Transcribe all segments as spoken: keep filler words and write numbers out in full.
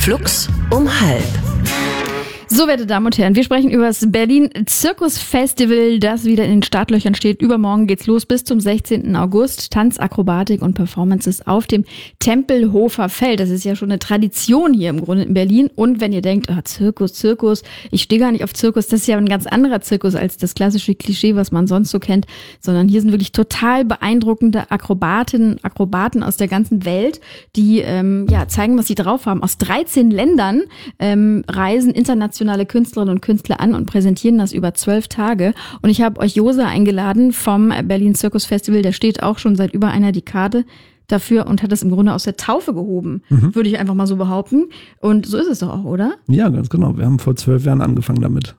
Flux um halb. So, werte Damen und Herren, wir sprechen über das Berlin Zirkus Festival, das wieder in den Startlöchern steht. Übermorgen geht's los bis zum sechzehnten August. Tanz, Akrobatik und Performances auf dem Tempelhofer Feld. Das ist ja schon eine Tradition hier im Grunde in Berlin. Und wenn ihr denkt, ah, Zirkus, Zirkus, ich stehe gar nicht auf Zirkus, das ist ja ein ganz anderer Zirkus als das klassische Klischee, was man sonst so kennt. Sondern hier sind wirklich total beeindruckende Akrobatinnen, Akrobaten aus der ganzen Welt, die ähm, ja zeigen, was sie drauf haben. Aus dreizehn Ländern ähm, reisen international Künstlerinnen und Künstler an und präsentieren das über zwölf Tage. Und ich habe euch Josa eingeladen vom Berlin Zirkus Festival. Der steht auch schon seit über einer Dekade dafür und hat das im Grunde aus der Taufe gehoben, mhm. würde ich einfach mal so behaupten. Und so ist es doch auch, oder? Ja, ganz genau. Wir haben vor zwölf Jahren angefangen damit.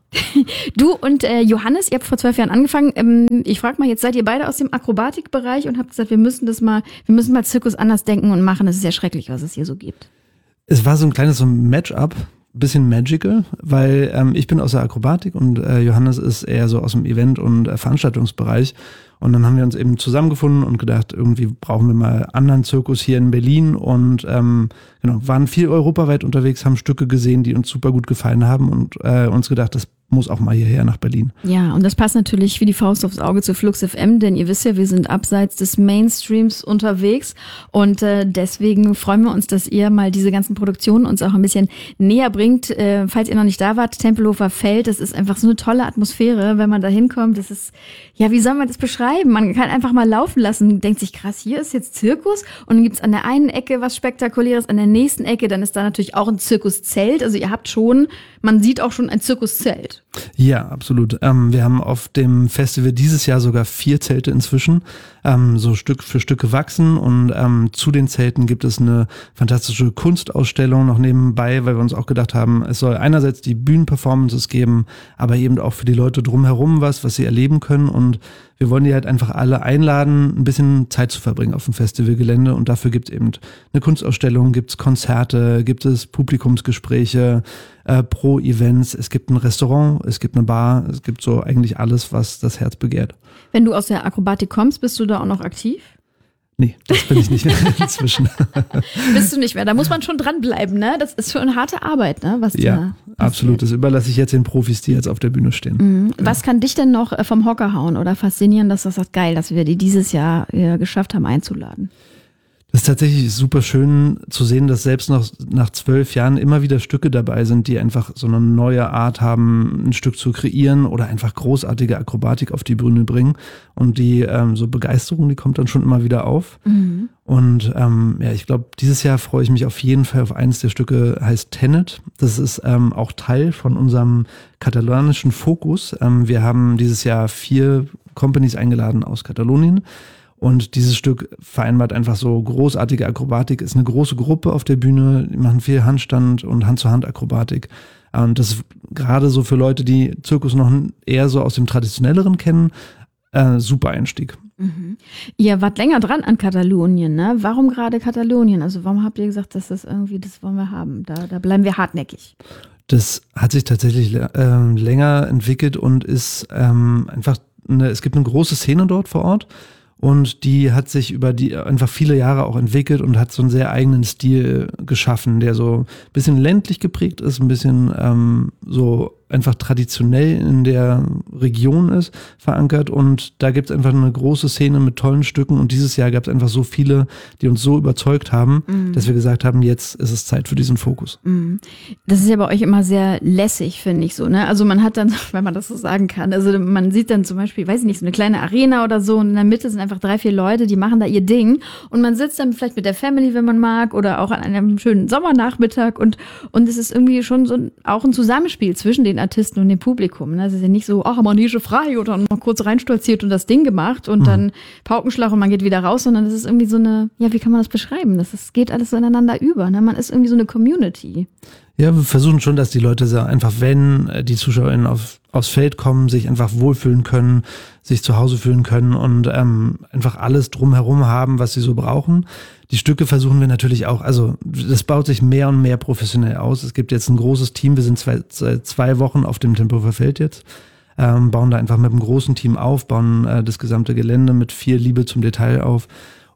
Du und äh, Johannes, ihr habt vor zwölf Jahren angefangen. Ähm, ich frage mal, jetzt seid ihr beide aus dem Akrobatikbereich und habt gesagt, wir müssen das mal, wir müssen mal Zirkus anders denken und machen. Das ist ja schrecklich, was es hier so gibt. Es war so ein kleines so ein Match-up. Bisschen magical, weil ähm, ich bin aus der Akrobatik und äh, Johannes ist eher so aus dem Event- und äh, Veranstaltungsbereich. Und dann haben wir uns eben zusammengefunden und gedacht, irgendwie brauchen wir mal anderen Zirkus hier in Berlin und ähm, genau, waren viel europaweit unterwegs, haben Stücke gesehen, die uns super gut gefallen haben und äh, uns gedacht, das muss auch mal hierher nach Berlin. Ja, und das passt natürlich wie die Faust aufs Auge zu Flux F M, denn ihr wisst ja, wir sind abseits des Mainstreams unterwegs und äh, deswegen freuen wir uns, dass ihr mal diese ganzen Produktionen uns auch ein bisschen näher bringt. Äh, falls ihr noch nicht da wart, Tempelhofer Feld, das ist einfach so eine tolle Atmosphäre, wenn man da hinkommt. Das ist, ja, wie soll man das beschreiben? Man kann einfach mal laufen lassen, denkt sich, krass, hier ist jetzt Zirkus und dann gibt's an der einen Ecke was Spektakuläres, an der nächsten Ecke, dann ist da natürlich auch ein Zirkuszelt. Also ihr habt schon, man sieht auch schon ein Zirkuszelt. Ja, absolut. Ähm, wir haben auf dem Festival dieses Jahr sogar vier Zelte inzwischen, ähm, so Stück für Stück gewachsen und ähm, zu den Zelten gibt es eine fantastische Kunstausstellung noch nebenbei, weil wir uns auch gedacht haben, es soll einerseits die Bühnenperformances geben, aber eben auch für die Leute drumherum was, was sie erleben können und wir wollen die halt einfach alle einladen, ein bisschen Zeit zu verbringen auf dem Festivalgelände und dafür gibt es eben eine Kunstausstellung, gibt es Konzerte, gibt es Publikumsgespräche, äh, Pro-Events, es gibt ein Restaurant, es gibt eine Bar, es gibt so eigentlich alles, was das Herz begehrt. Wenn du aus der Akrobatik kommst, bist du da auch noch aktiv? Nee, das bin ich nicht inzwischen. Bist du nicht mehr. Da muss man schon dranbleiben, ne? Das ist schon eine harte Arbeit, ne? Was ja, da absolut. Das überlasse ich jetzt den Profis, die jetzt auf der Bühne stehen. Mhm. Ja. Was kann dich denn noch vom Hocker hauen oder faszinieren, dass das sagt, geil, dass wir die dieses Jahr geschafft haben einzuladen? Das ist tatsächlich super schön zu sehen, dass selbst noch nach zwölf Jahren immer wieder Stücke dabei sind, die einfach so eine neue Art haben, ein Stück zu kreieren oder einfach großartige Akrobatik auf die Bühne bringen. Und die ähm, so Begeisterung, die kommt dann schon immer wieder auf. Mhm. Und ähm, ja, ich glaube, dieses Jahr freue ich mich auf jeden Fall auf eines der Stücke, heißt Tenet. Das ist ähm, auch Teil von unserem katalanischen Fokus. Ähm, wir haben dieses Jahr vier Companies eingeladen aus Katalonien. Und dieses Stück vereinbart einfach so großartige Akrobatik, ist eine große Gruppe auf der Bühne, die machen viel Handstand und Hand-zu-Hand-Akrobatik. Und das ist gerade so für Leute, die Zirkus noch eher so aus dem Traditionelleren kennen, äh, super Einstieg. Mhm. Ihr wart länger dran an Katalonien, ne? Warum gerade Katalonien? Also warum habt ihr gesagt, dass das irgendwie, das wollen wir haben? Da, da bleiben wir hartnäckig. Das hat sich tatsächlich äh, länger entwickelt und ist ähm, einfach, eine, es gibt eine große Szene dort vor Ort. Und die hat sich über die einfach viele Jahre auch entwickelt und hat so einen sehr eigenen Stil geschaffen, der so ein bisschen ländlich geprägt ist, ein bisschen ähm, so einfach traditionell in der Region ist, verankert. Und da gibt es einfach eine große Szene mit tollen Stücken. Und dieses Jahr gab es einfach so viele, die uns so überzeugt haben, mhm. dass wir gesagt haben, jetzt ist es Zeit für diesen Fokus. Mhm. Das ist ja bei euch immer sehr lässig, finde ich so, ne? Also man hat dann, wenn man das so sagen kann, also man sieht dann zum Beispiel, weiß ich nicht, so eine kleine Arena oder so und in der Mitte sind einfach drei, vier Leute, die machen da ihr Ding und man sitzt dann vielleicht mit der Family, wenn man mag, oder auch an einem schönen Sommernachmittag und und es ist irgendwie schon so auch ein Zusammenspiel zwischen den Artisten und dem Publikum. Ne? Es ist ja nicht so, ach, Manege frei oder mal kurz reinstolziert und das Ding gemacht und mhm. dann Paukenschlag und man geht wieder raus, sondern es ist irgendwie so eine, ja, wie kann man das beschreiben? Das ist, geht alles so ineinander über. Ne? Man ist irgendwie so eine Community. Ja, wir versuchen schon, dass die Leute so einfach, wenn die ZuschauerInnen auf, aufs Feld kommen, sich einfach wohlfühlen können, sich zu Hause fühlen können und ähm, einfach alles drumherum haben, was sie so brauchen. Die Stücke versuchen wir natürlich auch, also das baut sich mehr und mehr professionell aus. Es gibt jetzt ein großes Team, wir sind zwei, zwei Wochen auf dem Tempelhofer Feld jetzt, ähm, bauen da einfach mit einem großen Team auf, bauen äh, das gesamte Gelände mit viel Liebe zum Detail auf.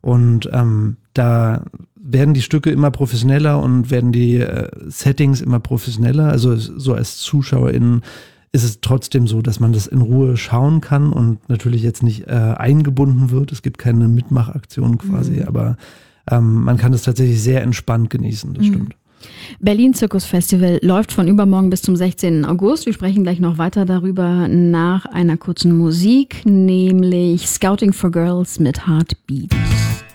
Und ähm, da werden die Stücke immer professioneller und werden die äh, Settings immer professioneller. Also so als ZuschauerInnen ist es trotzdem so, dass man das in Ruhe schauen kann und natürlich jetzt nicht äh, eingebunden wird. Es gibt keine Mitmachaktion quasi, mhm. aber ähm, man kann das tatsächlich sehr entspannt genießen, das mhm. stimmt. Berlin Zirkus Festival läuft von übermorgen bis zum sechzehnten August. Wir sprechen gleich noch weiter darüber nach einer kurzen Musik, nämlich Scouting for Girls mit Heartbeat.